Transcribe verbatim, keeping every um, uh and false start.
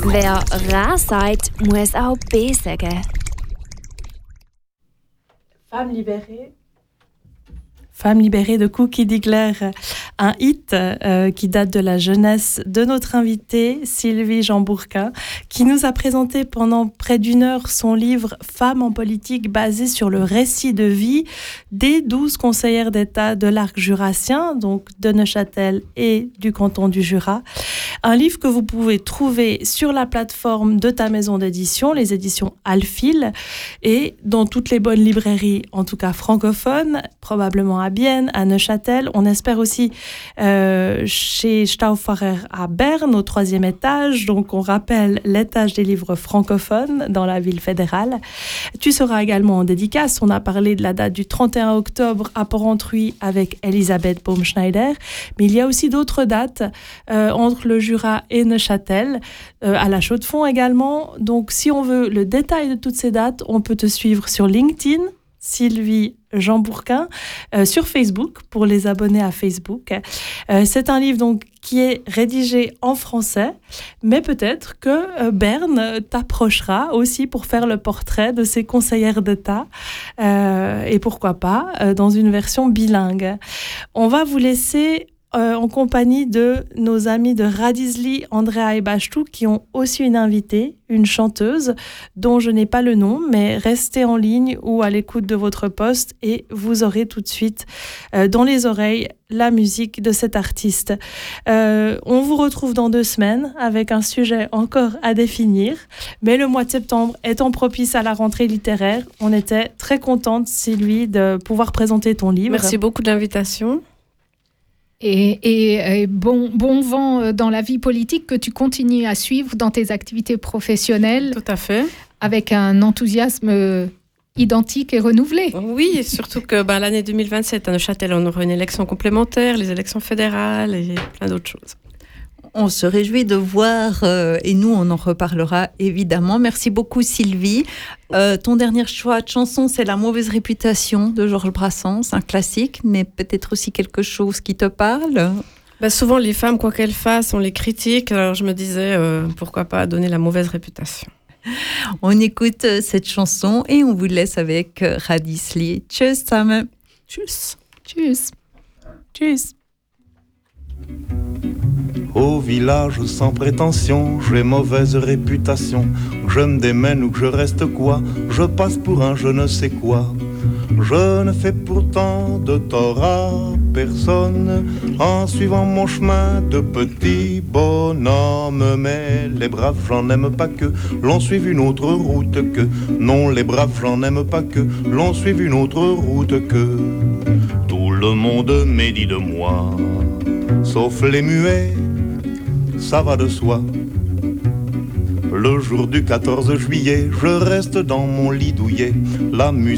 Wer Ra sagt, muss auch B sagen. Femme libérée. Femme libérée de Cookie Digler, un hit euh, qui date de la jeunesse de notre invitée Sylvie Jean-Bourquin, qui nous a présenté pendant près d'une heure son livre « Femmes en politique » basé sur le récit de vie des douze conseillères d'État de l'arc jurassien, donc de Neuchâtel et du canton du Jura. Un livre que vous pouvez trouver sur la plateforme de ta maison d'édition, les éditions Alphil, et dans toutes les bonnes librairies, en tout cas francophones, probablement à Bienne, à Neuchâtel. On espère aussi euh, chez Stauffacher à Berne, au troisième étage. Donc, on rappelle l'étage des livres francophones dans la ville fédérale. Tu seras également en dédicace. On a parlé de la date du trente et un octobre à Porrentruy avec Elisabeth Baumschneider. Mais il y a aussi d'autres dates euh, entre le Jura et Neuchâtel, euh, à la Chaux-de-Fonds également. Donc, si on veut le détail de toutes ces dates, on peut te suivre sur LinkedIn, Sylvie Jean-Bourquin, euh, sur Facebook pour les abonnés à Facebook. Euh, c'est un livre donc qui est rédigé en français, mais peut-être que euh, Berne t'approchera aussi pour faire le portrait de ses conseillères d'État euh, et pourquoi pas euh, dans une version bilingue. On va vous laisser Euh, en compagnie de nos amis de Radizli, Andrea et Bachtou, qui ont aussi une invitée, une chanteuse, dont je n'ai pas le nom, mais restez en ligne ou à l'écoute de votre poste et vous aurez tout de suite euh, dans les oreilles la musique de cet artiste. Euh, on vous retrouve dans deux semaines avec un sujet encore à définir, mais le mois de septembre étant propice à la rentrée littéraire, on était très contente, Sylvie, de pouvoir présenter ton livre. Merci beaucoup de l'invitation. Et, et, et bon, bon vent dans la vie politique que tu continues à suivre dans tes activités professionnelles. Tout à fait. Avec un enthousiasme identique et renouvelé. Oui, et surtout que bah, l'année deux mille vingt-sept, à Neuchâtel, on aura une élection complémentaire, les élections fédérales et plein d'autres choses. On se réjouit de voir euh, et nous, on en reparlera évidemment. Merci beaucoup, Sylvie. Euh, ton dernier choix de chanson, c'est La mauvaise réputation de Georges Brassens, un classique, mais peut-être aussi quelque chose qui te parle. Bah, souvent, les femmes, quoi qu'elles fassent, on les critique. Alors, je me disais, euh, pourquoi pas donner la mauvaise réputation. On écoute cette chanson et on vous laisse avec Radizli. Tschüss, zusammen. Tschüss. Tschüss. Tschüss. Au village sans prétention, j'ai mauvaise réputation. Que je me démène ou que je reste quoi, je passe pour un je ne sais quoi. Je ne fais pourtant de tort à personne en suivant mon chemin de petit bonhomme. Mais les braves, j'en aime pas que l'on suive une autre route que. Non, les braves, j'en aime pas que l'on suive une autre route que. Tout le monde médit de moi, sauf les muets, ça va de soi. Le jour du quatorze juillet, je reste dans mon lit douillet. La musique